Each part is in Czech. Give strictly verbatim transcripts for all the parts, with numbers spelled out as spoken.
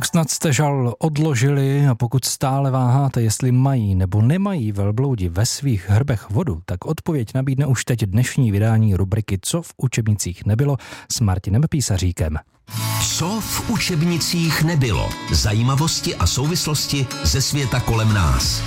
Tak snad jste žal odložili a pokud stále váháte, jestli mají nebo nemají velbloudi ve svých hrbech vodu, tak odpověď nabídne už teď dnešní vydání rubriky Co v učebnicích nebylo s Martinem Písaříkem. Co v učebnicích nebylo? Zajímavosti a souvislosti ze světa kolem nás.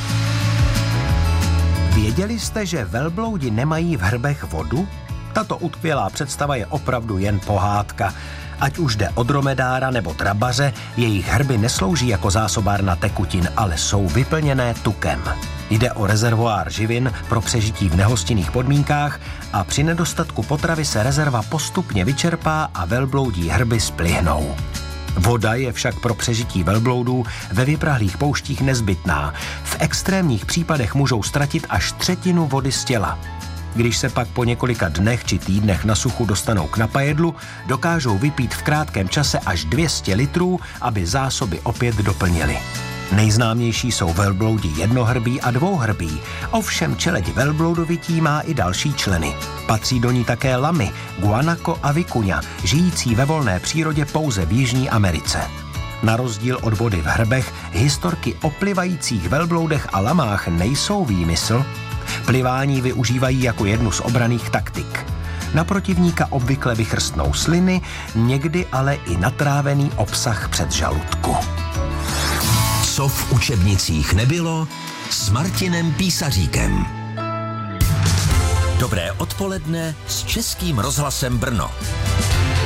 Věděli jste, že velbloudi nemají v hrbech vodu? Tato utkvělá představa je opravdu jen pohádka. Ať už jde o dromedára nebo trabaře, jejich hrby neslouží jako zásobárna tekutin, ale jsou vyplněné tukem. Jde o rezervoár živin pro přežití v nehostinných podmínkách a při nedostatku potravy se rezerva postupně vyčerpá a velbloudí hrby splyhnou. Voda je však pro přežití velbloudů ve vyprahlých pouštích nezbytná. V extrémních případech můžou ztratit až třetinu vody z těla. Když se pak po několika dnech či týdnech na suchu dostanou k napajedlu, dokážou vypít v krátkém čase až dvě stě litrů, aby zásoby opět doplnili. Nejznámější jsou velbloudi jednohrbí a dvouhrbí, ovšem čeleď velbloudovití má i další členy. Patří do ní také lamy, guanaco a vicuña, žijící ve volné přírodě pouze v Jižní Americe. Na rozdíl od vody v hrbech, historky o plivajících velbloudech a lamách nejsou výmysl. Plivání využívají jako jednu z obranných taktik. Na protivníka obvykle vychrstnou sliny, někdy ale i natrávený obsah předžaludku. Co v učebnicích nebylo s Martinem Písaříkem. Dobré odpoledne s Českým rozhlasem Brno.